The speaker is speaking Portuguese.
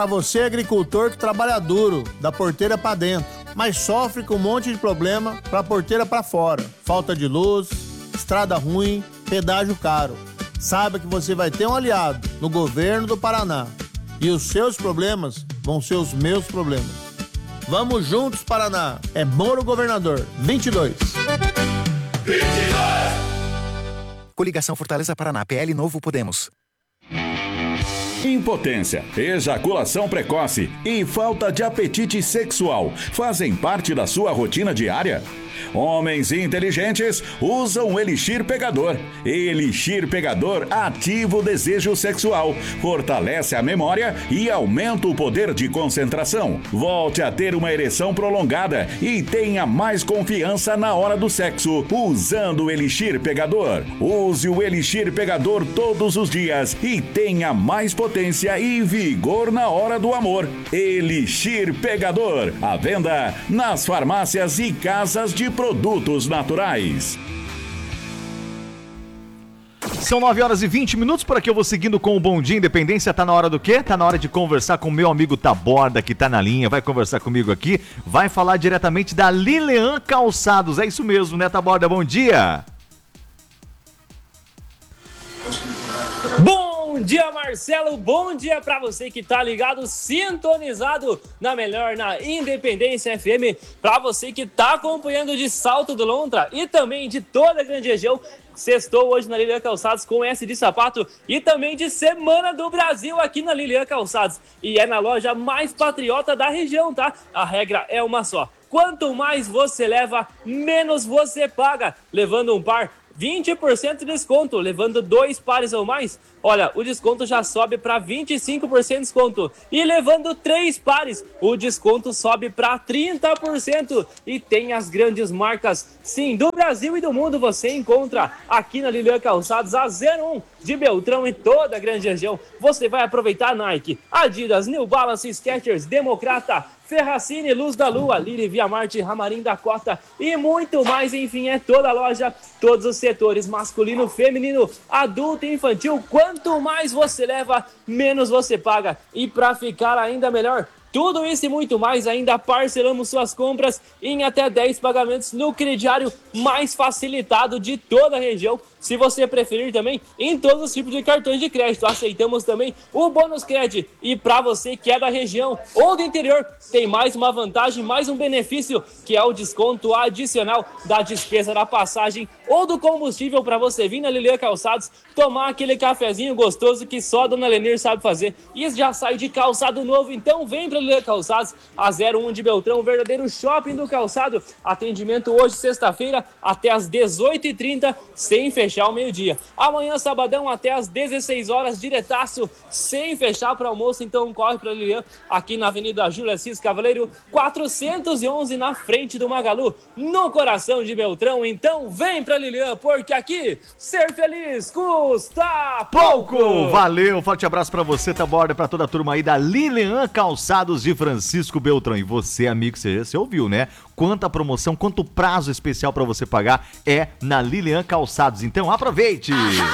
Pra você, agricultor que trabalha duro, da porteira pra dentro, mas sofre com um monte de problema pra porteira pra fora. Falta de luz, estrada ruim, pedágio caro. Saiba que você vai ter um aliado no governo do Paraná. E os seus problemas vão ser os meus problemas. Vamos juntos, Paraná. É Moro Governador 22. Coligação Fortaleza Paraná, PL Novo Podemos. Impotência, ejaculação precoce e falta de apetite sexual fazem parte da sua rotina diária? Homens inteligentes usam o Elixir Pegador. Elixir Pegador ativa o desejo sexual, fortalece a memória e aumenta o poder de concentração. Volte a ter uma ereção prolongada e tenha mais confiança na hora do sexo usando o Elixir Pegador. Use o Elixir Pegador todos os dias e tenha mais potência e vigor na hora do amor. Elixir Pegador, à venda nas farmácias e casas de produtos naturais. São 9h20, por aqui eu vou seguindo com o Bom Dia Independência. Tá na hora do quê? Tá na hora de conversar com o meu amigo Taborda, que tá na linha, vai conversar comigo aqui, vai falar diretamente da Lilian Calçados. É isso mesmo, né, Taborda? Bom dia! Bom dia, Marcelo, bom dia pra você que tá ligado, sintonizado na melhor, na Independência FM, pra você que tá acompanhando de Salto do Lontra e também de toda a grande região. Sextou hoje na Lilian Calçados com S de sapato e também de Semana do Brasil aqui na Lilian Calçados. E é na loja mais patriota da região, tá? A regra é uma só. Quanto mais você leva, menos você paga. Levando um par, 20% de desconto, levando 2 pares ou mais, olha, o desconto já sobe para 25% de desconto. E levando 3 pares, o desconto sobe para 30%. E tem as grandes marcas, sim, do Brasil e do mundo, você encontra aqui na Lilian Calçados, a 01 de Beltrão e toda a grande região. Você vai aproveitar Nike, Adidas, New Balance, Skechers, Democrata, Ferracini, Luz da Lua, Lili, Via Marte, Ramarim da Cota e muito mais. Enfim, é toda a loja, todos os setores, masculino, feminino, adulto e infantil. Quanto mais você leva, menos você paga. E para ficar ainda melhor, tudo isso e muito mais, ainda parcelamos suas compras em até 10 pagamentos no crediário mais facilitado de toda a região. Se você preferir também, em todos os tipos de cartões de crédito. Aceitamos também o Bônus Cred. E para você que é da região ou do interior, tem mais uma vantagem, mais um benefício, que é o desconto adicional da despesa da passagem ou do combustível para você vir na Lilian Calçados, tomar aquele cafezinho gostoso que só a Dona Lenir sabe fazer. E já sai de calçado novo, então vem para Lilian Calçados, a 01 de Beltrão, o verdadeiro shopping do calçado. Atendimento hoje, sexta-feira, até às 18h30, sem fechar ao meio-dia. Amanhã, sabadão, até às 16 horas, diretaço, sem fechar para almoço. Então corre para Lilian, aqui na Avenida Júlia Assis Cavaleiro, 411, na frente do Magalu, no coração de Beltrão. Então vem para Lilian, porque aqui ser feliz custa pouco. Valeu, forte abraço pra você, Taborda, pra toda a turma aí da Lilian Calçados de Francisco Beltrão. E você, amigo, você ouviu, né? Quanta promoção, quanto prazo especial pra você pagar é na Lilian Calçados. Então aproveite!